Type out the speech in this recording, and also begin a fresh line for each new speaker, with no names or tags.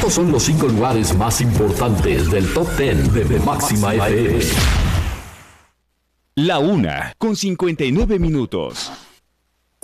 Estos son los 5 lugares más importantes del Top 10 de Máxima FM.
La 1, con 59 minutos.